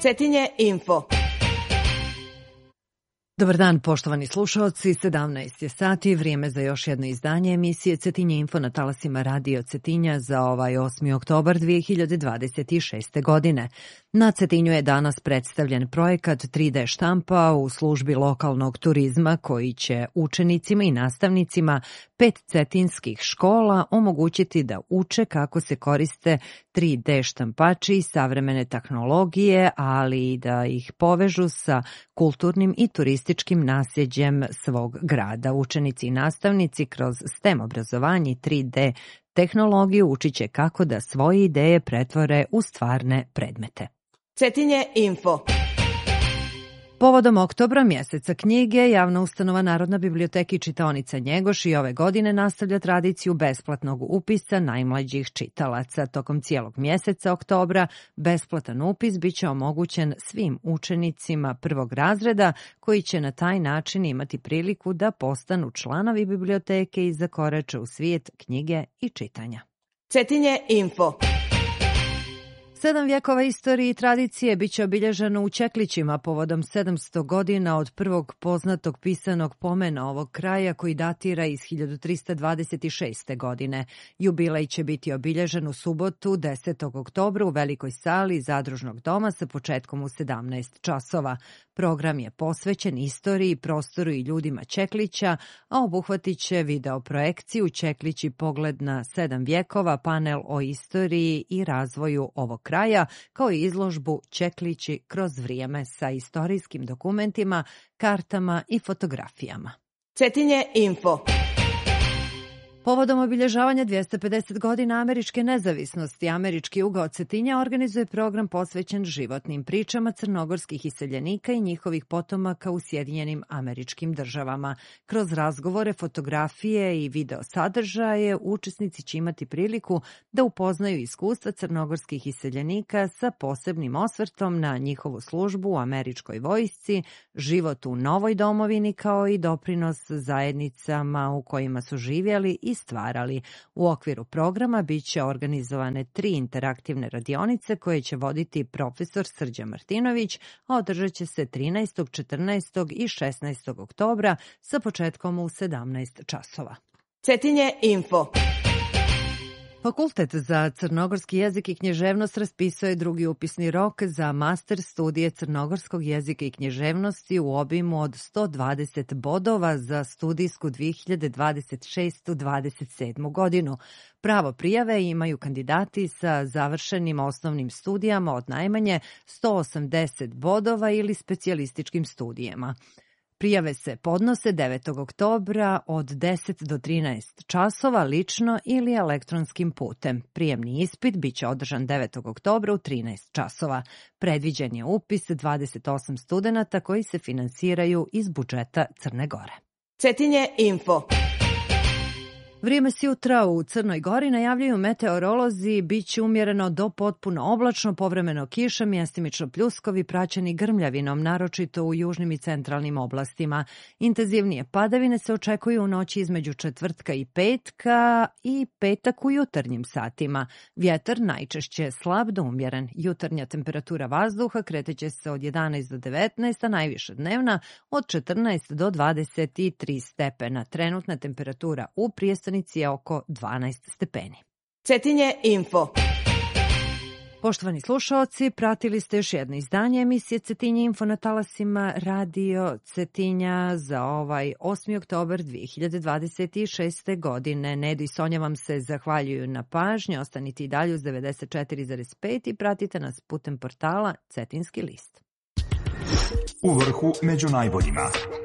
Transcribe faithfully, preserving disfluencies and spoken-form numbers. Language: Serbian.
Cetinje Info. Dobar dan, poštovani slušaoci, sedamnaest je sati, vrijeme za još jedno izdanje emisije Cetinje Info na talasima Radio Cetinja za ovaj osmi oktobar dve hiljade dvadeset šeste. godine. Na Cetinju je danas predstavljen projekat tri D štampa u službi lokalnog turizma koji će učenicima i nastavnicima pet cetinskih škola omogućiti da uče kako se koriste tri D štampači i savremene tehnologije, ali i da ih povežu sa kulturnim i turističkim nasljeđem svog grada. Učenici i nastavnici kroz STEM obrazovanje i tri D tehnologiju učit će kako da svoje ideje pretvore u stvarne predmete. Cetinje Info. Povodom oktobra, mjeseca knjige, javna ustanova Narodna biblioteka i čitaonica Njegoš i ove godine nastavlja tradiciju besplatnog upisa najmlađih čitalaca. Tokom cijelog mjeseca oktobra besplatan upis biće omogućen svim učenicima prvog razreda koji će na taj način imati priliku da postanu članovi biblioteke i zakorače u svijet knjige i čitanja. Cetinje Info. Sedam vjekova istorije i tradicije biće obilježeno u Čeklićima povodom sedamsto godina od prvog poznatog pisanog pomena ovog kraja koji datira iz hiljadu trista dvadeset šeste. godine. Jubilej će biti obilježen u subotu desetog oktobra u Velikoj sali Zadružnog doma sa početkom u sedamnaest časova. Program je posvećen istoriji, prostoru i ljudima Čeklića, a obuhvatit će video projekciju Čeklići pogled na sedam vjekova, panel o istoriji i razvoju ovog kraja, kao i izložbu Čeklići kroz vrijeme sa istorijskim dokumentima, kartama i fotografijama. Cetinje Info. Povodom obilježavanja dvjesto pedeset godina američke nezavisnosti, Američki ugao Cetinja organizuje program posvećen životnim pričama crnogorskih iseljenika i njihovih potomaka u Sjedinjenim Američkim Državama. Kroz razgovore, fotografije i video sadržaje, učesnici će imati priliku da upoznaju iskustva crnogorskih iseljenika sa posebnim osvrtom na njihovu službu u američkoj vojsci, život u novoj domovini kao i doprinos zajednicama u kojima su živjeli i stvarali. U okviru programa bit će organizovane tri interaktivne radionice koje će voditi profesor Srđan Martinović, a održat će se trinaestog, četrnaestog i šesnaestog oktobra sa početkom u sedamnaest časova. Cetinje Info. Fakultet za crnogorski jezik i književnost raspisao je drugi upisni rok za master studije crnogorskog jezika i književnosti u obimu od sto dvadeset bodova za studijsku dve hiljade dvadeset šeste dvadeset sedme. godinu. Pravo prijave imaju kandidati sa završenim osnovnim studijama od najmanje sto osamdeset bodova ili specijalističkim studijama. Prijave se podnose devetog oktobra od deset do trinaest časova lično ili elektronskim putem. Prijemni ispit biće održan devetog oktobra u trinaest časova. Predviđen je upis dvadeset osam studenata koji se finansiraju iz budžeta Crne Gore. Cetinje Info. Vrijeme s jutra u Crnoj Gori najavljuju meteorolozi, bit će umjereno do potpuno oblačno, povremeno kiša, mjestimično pljuskovi praćeni grmljavinom, naročito u južnim i centralnim oblastima. Intenzivnije padavine se očekuju u noći između četvrtka i petka i petak u jutarnjim satima. Vjetar najčešće slab do umjeren. Jutarnja temperatura vazduha kreteće se od jedanaest do devetnaest, a najviša dnevna od četrnaest do dvadeset tri stepena. Trenutna temperatura u prijestolnici je oko dvanaest stepeni. Cetinje Info. Poštovani slušaoci, pratili ste još jedno izdanje emisije Cetinje Info na talasima Radio Cetinja za ovaj osmi oktobar dve hiljade dvadeset šeste. godine. Nedo i Sonja vam se zahvaljuju na pažnji. Ostanite i dalje uz devedeset četiri zarez pet i pratite nas putem portala Cetinski list. U vrhu među najboljima.